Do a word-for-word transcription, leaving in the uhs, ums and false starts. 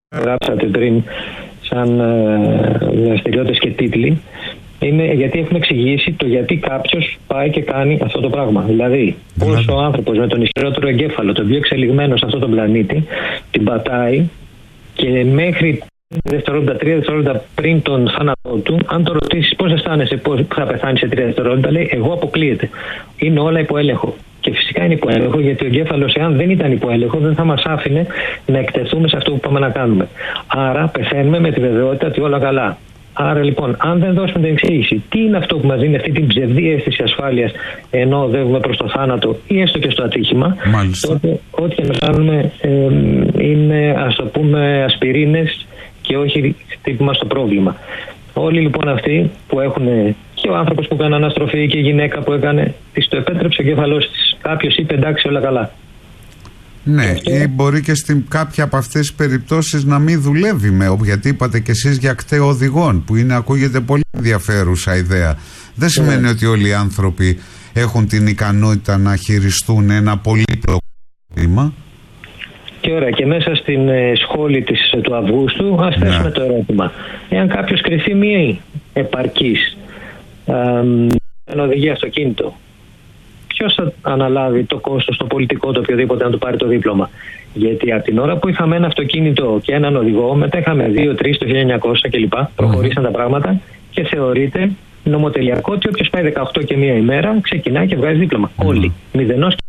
γράψατε πριν σαν ε, δραστηριότητες και τίτλοι, είναι γιατί έχουμε εξηγήσει το γιατί κάποιος πάει και κάνει αυτό το πράγμα. Δηλαδή, πώς ο άνθρωπος με τον ισχυρότερο εγκέφαλο, το πιο εξελιγμένο σε αυτόν τον πλανήτη, την πατάει και μέχρι δευτερόλεπτα, τρία δευτερόλεπτα πριν τον θάνατό του, αν το ρωτήσεις πώς αισθάνεσαι, πώς θα πεθάνει σε τρία δευτερόλεπτα, λέει εγώ αποκλείεται. Είναι όλα υπό έλεγχο. Και φυσικά είναι υπό έλεγχο, γιατί ο εγκέφαλος, εάν δεν ήταν υπό έλεγχο, δεν θα μας άφηνε να εκτεθούμε σε αυτό που πάμε να κάνουμε. Άρα πεθαίνουμε με τη βεβαιότητα ότι όλα καλά. Άρα λοιπόν, αν δεν δώσουμε την εξήγηση, τι είναι αυτό που μας δίνει αυτή την ψευδή αίσθηση ασφάλειας ενώ οδεύουμε προς το θάνατο ή έστω και στο ατύχημα, Μάλιστα. τότε ό,τι και να κάνουμε ε, είναι, ας το πούμε, ασπιρίνες και όχι χτύπημα στο πρόβλημα. Όλοι λοιπόν αυτοί που έχουν, και ο άνθρωπος που έκανε αναστροφή και η γυναίκα που έκανε, της το επέτρεψε ο εγκέφαλός της. Κάποιος είπε εντάξει, όλα καλά. Ναι, αυτό... ή μπορεί και στην κάποια από αυτές τις περιπτώσεις να μην δουλεύει με, γιατί είπατε και εσείς για κταίο οδηγών, που είναι, ακούγεται πολύ ενδιαφέρουσα ιδέα. Δεν σημαίνει yeah. ότι όλοι οι άνθρωποι έχουν την ικανότητα να χειριστούν ένα πολύπλοκο πρόβλημα. Και ωραία, και μέσα στην ε, σχόλη της, του Αυγούστου, ας θέσουμε ναι. το ερώτημα. Εάν κάποιος κριθεί μία επαρκής ε, οδηγεί αυτοκίνητο, ποιος θα αναλάβει το κόστος, το πολιτικό, το οποιοδήποτε, να του πάρει το δίπλωμα? Γιατί από την ώρα που είχαμε ένα αυτοκίνητο και έναν οδηγό, μετά είχαμε δύο τρία το χίλια εννιακόσια κλπ. Mm-hmm. Προχωρήσαν τα πράγματα και θεωρείται νομοτελειακό ότι όποιος πάει δεκαοκτώ και μία ημέρα ξεκινάει και βγάζει δίπλωμα. Mm-hmm. Όλοι. Μηδενός